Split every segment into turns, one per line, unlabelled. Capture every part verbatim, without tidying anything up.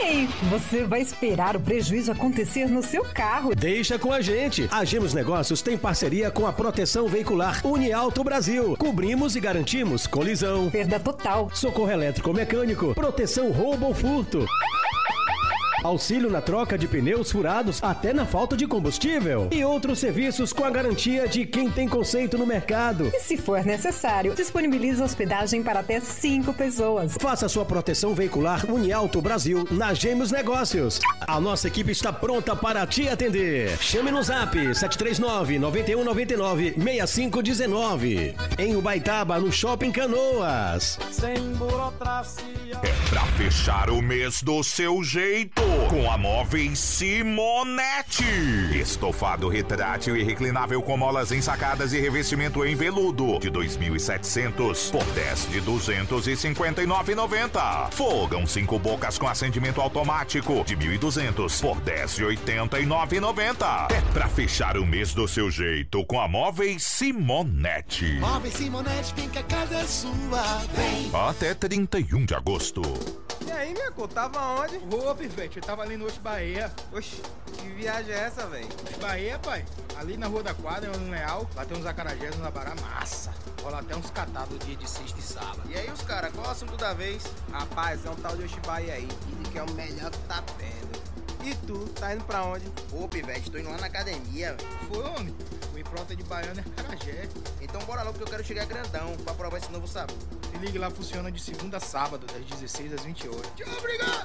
aí, você vai esperar o prejuízo acontecer no seu carro?
Deixa com a gente. A Gemos Negócios tem parceria com a Proteção Veicular Uniauto Brasil. Cobrimos e garantimos colisão,
perda total,
socorro elétrico mecânico, proteção roubo ou furto, auxílio na troca de pneus furados até na falta de combustível e outros serviços com a garantia de quem tem conceito no mercado.
E se for necessário, disponibiliza hospedagem para até cinco pessoas.
Faça sua proteção veicular Uniauto Brasil na Gemos Negócios. A nossa equipe está pronta para te atender. Chame no zap sete três nove, nove um nove nove, seis cinco um nove. Em Ubaitaba, no Shopping Canoas.
Sem burocracia.
É pra fechar o mês do seu jeito. Com a Móveis Simonetti. Estofado retrátil e reclinável com molas ensacadas e revestimento em veludo de dois mil e setecentos por dez de duzentos e cinquenta e nove reais e noventa centavos. Fogão cinco bocas com acendimento automático de mil e duzentos por dez de oitenta e nove reais e noventa centavos. É pra fechar o mês do seu jeito com a Móveis Simonetti.
Móveis Simonetti, vem que a casa é sua. Vem.
Até trinta e um de agosto.
E aí, Mico, tava onde?
Ô, Pivete, eu tava ali no Oxe Bahia.
Oxi, que viagem é essa, velho?
Oxe Bahia, pai. Ali na Rua da Quadra, no Leal, lá tem uns acarajés, uns abará massa. Rola até uns catados dia de sexta e sábado.
E aí, os caras, qual é o assunto da vez? Rapaz, é um tal de Oxe Bahia aí, dizem que é o melhor que tá tendo. E tu, tá indo pra onde?
Ô, Pivete, tô indo lá na academia.
Foi, homem? Fui pronta de baiana e acarajé.
Então bora logo que eu quero chegar grandão pra provar esse novo sabor.
Se ligue lá, funciona de segunda a sábado, das dezesseis às vinte horas. Tchau, obrigado!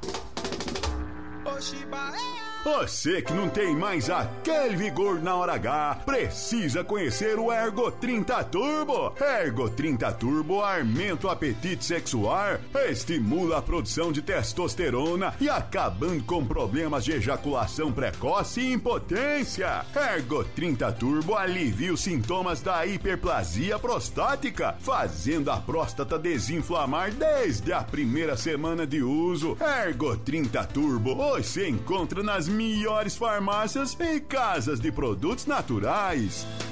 Oxe Bahia!
Você que não tem mais aquele vigor na hora H, precisa conhecer o Ergo trinta Turbo. Ergo trinta Turbo aumenta o apetite sexual, estimula a produção de testosterona e acabando com problemas de ejaculação precoce e impotência. Ergo trinta Turbo alivia os sintomas da hiperplasia prostática, fazendo a próstata desinflamar desde a primeira semana de uso. Ergo trinta Turbo você encontra nas melhores farmácias e casas de produtos naturais.